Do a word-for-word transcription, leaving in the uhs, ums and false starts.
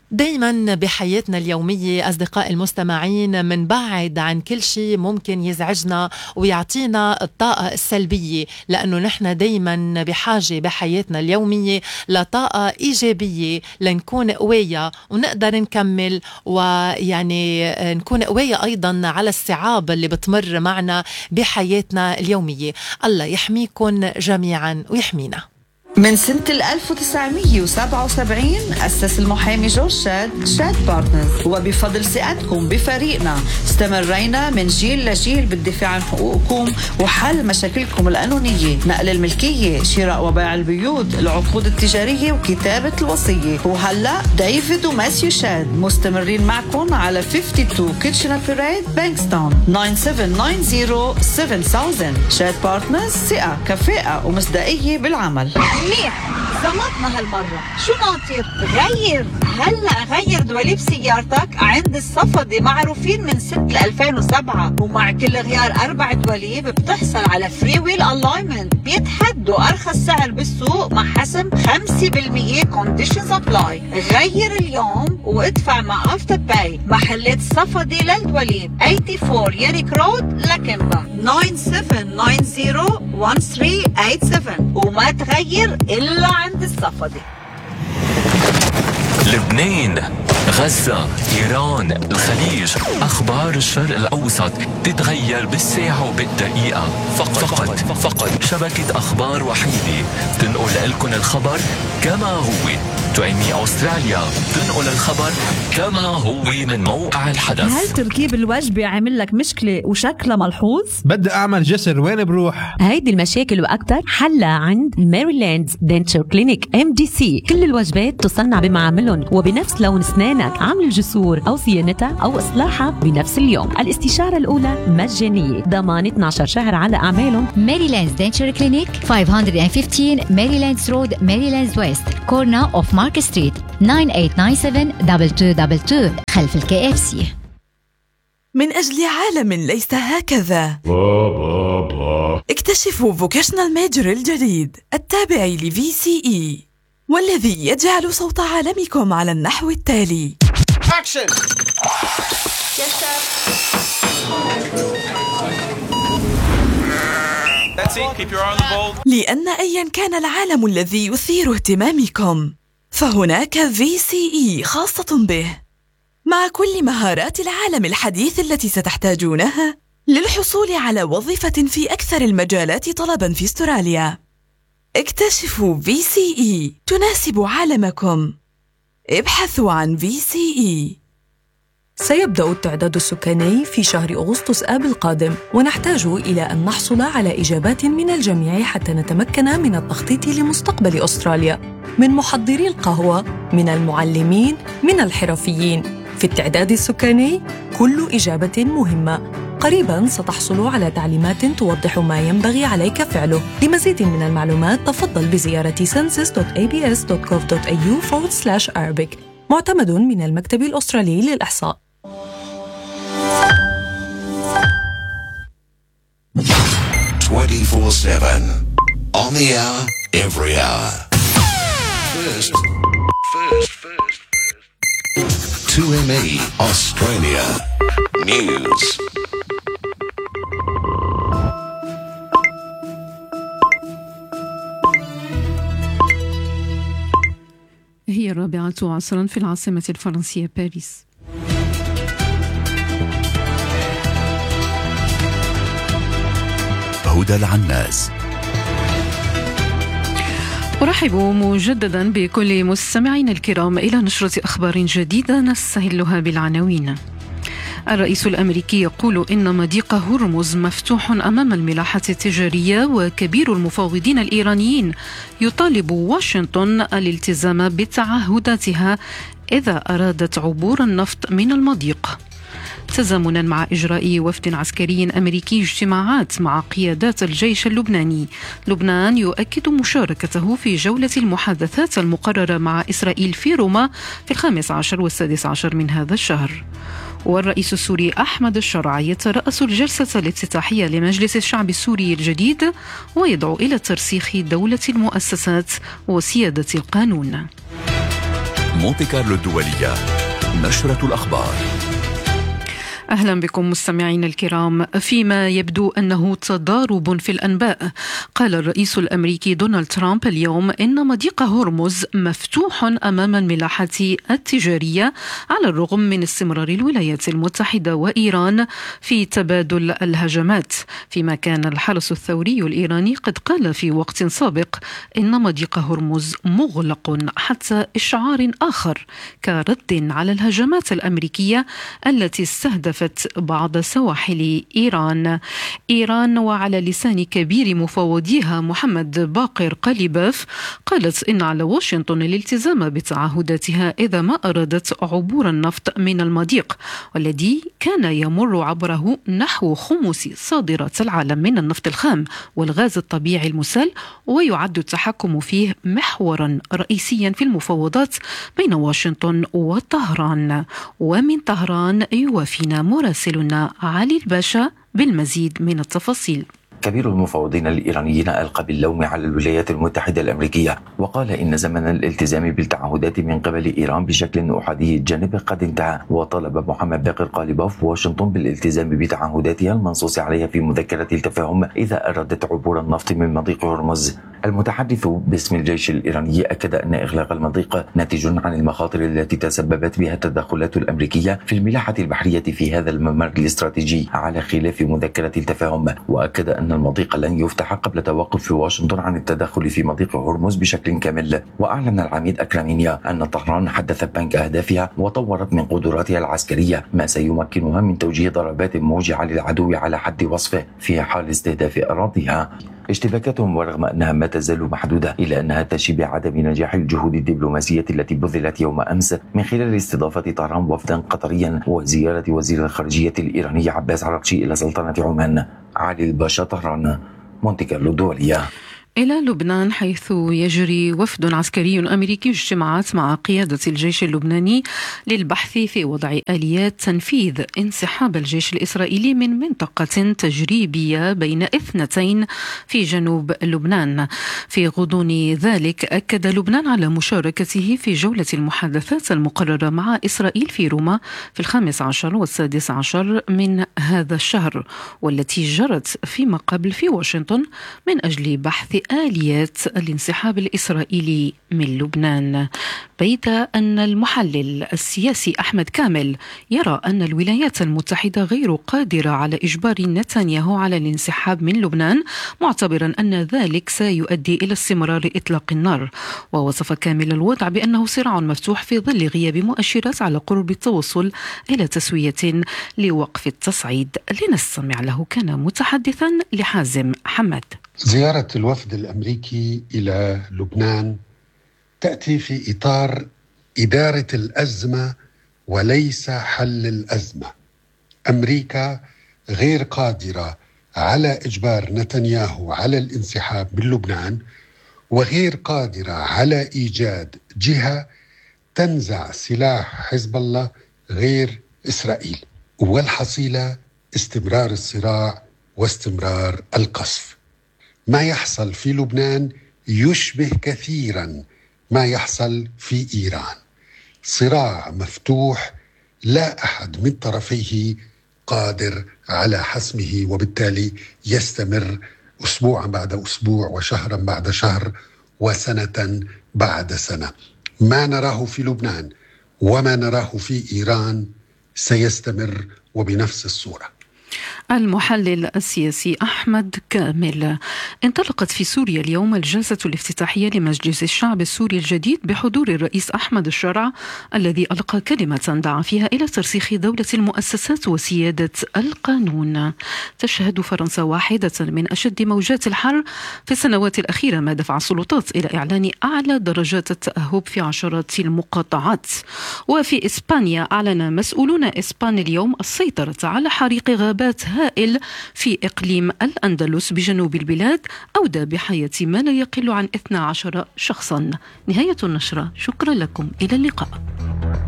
دايما بحياتنا اليومية أصدقاء المستمعين منبعد عن كل شيء ممكن يزعجنا ويعطينا الطاقة السلبية، لأنه نحن دايما بحاجة بحياتنا اليومية لطاقة إيجابية لنكون قوية ونقدر نكمل، ويعني نكون قوية أيضا على الصعاب اللي بتمر معنا بحياتنا اليومية. الله يحميكم جميعا ويحمينا. من سنة ألف وتسعمية وسبعة وسبعين أسس المحامي جورج شاد شاد بارتنرز، وبفضل ثقتكم بفريقنا استمرينا من جيل لجيل بالدفاع عن حقوقكم وحل مشاكلكم القانونية، نقل الملكية، شراء وبيع البيوت، العقود التجارية وكتابة الوصية. وهلأ ديفيد وماسيو شاد مستمرين معكم على اثنين وخمسين كيتشنر بيريد بانكستون تسعة سبعة تسعة صفر سبعة ألف. شاد بارتنرز، ثقة كفاءة ومصداقية بالعمل. منيح، زمطنا هالمرة. شو ناطر؟ غير هلأ غير دواليب سيارتك عند الصفدي، معروفين من سنة ألفين وسبعة، ومع كل غيار أربع دواليب بتحصل على فري ويل ألاينمنت، بيتحدوا أرخص سعر بالسوق مع حسم خمسة بالمية كونديشنز أبلاي. غير اليوم وادفع مع أفتر باي. محلات الصفدي للدواليب أربعة وثمانين ياريك رود لكنبا تسعة سبعة تسعة صفر واحد ثلاثة ثمانية سبعة، وما تغير إلا عند الصفدي. لبنان، غزة، إيران، الخليج، أخبار الشرق الأوسط تتغير بالساعة وبالدقيقة. فقط فقط, فقط شبكة أخبار وحيدة تنقل لكم الخبر كما هو. تويمي أستراليا تنقل الخبر كما هو من موقع الحدث. هل تركيب الوجبة عامل لك مشكلة وشكلها ملحوظ؟ بدي أعمل جسر، وين بروح؟ هيدي المشاكل وأكتر حلها عند ميريلاند دنتشر كلينيك ام دي سي. كل الوجبات تصنع بمعاملهم وبنفس لون اسنانك، عمل الجسور أو صيانتها أو إصلاحها بنفس اليوم. الاستشارة الأولى مجانية، ضمان اثنا عشر شهر على أعمالهم. ميريلاند دنتشر كلينيك خمسمية وخمستاشر ميريلاندز رود، ميريلاندز ويست، كورنا اوف مارك ستريت، تسعة ثمانية تسعة سبعة اثنين اثنين اثنين اثنين خلف الكي اف سي. من أجل عالم ليس هكذا، اكتشفوا فوكيشنال ميجر الجديد التابع لفي سي اي، والذي يجعل صوت عالمكم على النحو التالي. أكشن. لأن أيا كان العالم الذي يثير اهتمامكم فهناك في سي اي خاصة به، مع كل مهارات العالم الحديث التي ستحتاجونها للحصول على وظيفة في أكثر المجالات طلبا في استراليا. اكتشفوا في سي اي تناسب عالمكم. ابحثوا عن في سي اي. سيبدأ التعداد السكاني في شهر أغسطس آب القادم، ونحتاج إلى أن نحصل على إجابات من الجميع حتى نتمكن من التخطيط لمستقبل أستراليا، من محضري القهوة، من المعلمين، من الحرفيين. في التعداد السكاني كل إجابة مهمة. قريباً ستحصل على تعليمات توضح ما ينبغي عليك فعله. لمزيد من المعلومات تفضل بزيارة census دوت إيه بي إس دوت كوف دوت إيه يو فورورد سلاش Arabic. معتمد من المكتب الأسترالي للإحصاء. twenty-four seven on the hour, every hour. First, first, first, first. two M E Australia News. هي الرابعة عصرا في العاصمة الفرنسية باريس. هدى العناز. أرحب مجددا بكل مستمعين الكرام إلى نشرة أخبار جديدة نستهلها بالعناوين. الرئيس الأمريكي يقول إن مضيق هرمز مفتوح أمام الملاحة التجارية، وكبير المفاوضين الإيرانيين يطالب واشنطن الالتزام بتعهداتها إذا أرادت عبور النفط من المضيق. تزامنا مع إجراء وفد عسكري أمريكي اجتماعات مع قيادات الجيش اللبناني، لبنان يؤكد مشاركته في جولة المحادثات المقررة مع إسرائيل في روما في الخامس عشر والسادس عشر من هذا الشهر. والرئيس السوري أحمد الشرع يترأس الجلسة الافتتاحية لمجلس الشعب السوري الجديد، ويدعو إلى ترسيخ دولة المؤسسات وسيادة القانون. مونتي كارلو الدولية. نشرة الأخبار. أهلا بكم مستمعين الكرام. فيما يبدو أنه تضارب في الأنباء، قال الرئيس الأمريكي دونالد ترامب اليوم إن مضيق هرمز مفتوح أمام الملاحة التجارية على الرغم من استمرار الولايات المتحدة وإيران في تبادل الهجمات، فيما كان الحرس الثوري الإيراني قد قال في وقت سابق إن مضيق هرمز مغلق حتى إشعار آخر كرد على الهجمات الأمريكية التي استهدفت بعض سواحل إيران. إيران وعلى لسان كبير مفوضيها محمد باقر قليباف قالت إن على واشنطن الالتزام بتعهداتها إذا ما أرادت عبور النفط من المضيق، والذي كان يمر عبره نحو خمس صادرات العالم من النفط الخام والغاز الطبيعي المسال، ويعد التحكم فيه محورا رئيسيا في المفاوضات بين واشنطن وطهران. ومن طهران يوافينا مراسلنا علي الباشا بالمزيد من التفاصيل. كبير المفاوضين الإيرانيين ألقى باللوم على الولايات المتحدة الأمريكية، وقال إن زمن الالتزام بالتعهدات من قبل إيران بشكل أحادي الجانب قد انتهى، وطالب محمد باقر قليباف واشنطن بالالتزام بتعهداتها المنصوص عليها في مذكرة التفاهم إذا أرادت عبور النفط من مضيق هرمز. المتحدث باسم الجيش الإيراني أكد أن إغلاق المضيق ناتج عن المخاطر التي تسببت بها التدخلات الأمريكية في الملاحة البحرية في هذا الممر الاستراتيجي على خلاف مذكرة التفاهم، وأكد أن المضيق لن يفتح قبل توقف واشنطن عن التدخل في مضيق هرمز بشكل كامل. وأعلن العميد أكرامينيا أن طهران حدثت بنك أهدافها وطورت من قدراتها العسكرية ما سيمكنها من توجيه ضربات موجعة للعدو على حد وصفه في حال استهداف أراضيها. اشتباكاتهم ورغم أنها ما تزال محدودة إلا أنها تشي بعدم نجاح الجهود الدبلوماسية التي بذلت يوم أمس من خلال استضافة طهران وفدا قطريا وزيارة وزير الخارجية الإيراني عباس عراقشي إلى سلطنة عمان. علي الباشا، طهران، مونتي كارلو الدولية. إلى لبنان، حيث يجري وفد عسكري أمريكي اجتماعات مع قيادة الجيش اللبناني للبحث في وضع آليات تنفيذ انسحاب الجيش الإسرائيلي من منطقة تجريبية بين اثنتين في جنوب لبنان. في غضون ذلك أكد لبنان على مشاركته في جولة المحادثات المقررة مع إسرائيل في روما في الخامس عشر والسادس عشر من هذا الشهر، والتي جرت فيما قبل في واشنطن من أجل بحث آليات الانسحاب الإسرائيلي من لبنان. بيد أن المحلل السياسي أحمد كامل يرى أن الولايات المتحدة غير قادرة على إجبار نتنياهو على الانسحاب من لبنان، معتبرا أن ذلك سيؤدي إلى استمرار إطلاق النار. ووصف كامل الوضع بأنه صراع مفتوح في ظل غياب مؤشرات على قرب التوصل إلى تسوية لوقف التصعيد. لنستمع له، كان متحدثا لحازم حمد. زيارة الوفد الأمريكي إلى لبنان تأتي في إطار إدارة الأزمة وليس حل الأزمة. أمريكا غير قادرة على إجبار نتنياهو على الانسحاب من لبنان، وغير قادرة على إيجاد جهة تنزع سلاح حزب الله غير إسرائيل، والحصيلة استمرار الصراع واستمرار القصف. ما يحصل في لبنان يشبه كثيرا ما يحصل في إيران، صراع مفتوح لا أحد من طرفيه قادر على حسمه، وبالتالي يستمر أسبوعا بعد أسبوع وشهرا بعد شهر وسنة بعد سنة. ما نراه في لبنان وما نراه في إيران سيستمر وبنفس الصورة. المحلل السياسي أحمد كامل. انطلقت في سوريا اليوم الجلسة الافتتاحية لمجلس الشعب السوري الجديد بحضور الرئيس أحمد الشرع، الذي ألقى كلمة دعا فيها إلى ترسيخ دولة المؤسسات وسيادة القانون. تشهد فرنسا واحدة من أشد موجات الحر في السنوات الأخيرة، ما دفع السلطات إلى إعلان أعلى درجات التأهب في عشرات المقاطعات. وفي إسبانيا أعلن مسؤولون إسباني اليوم السيطرة على حريق غابات هائل في إقليم الأندلس بجنوب البلاد أودى بحياة ما لا يقل عن اثنا عشر شخصا. نهاية النشرة، شكرا لكم، إلى اللقاء.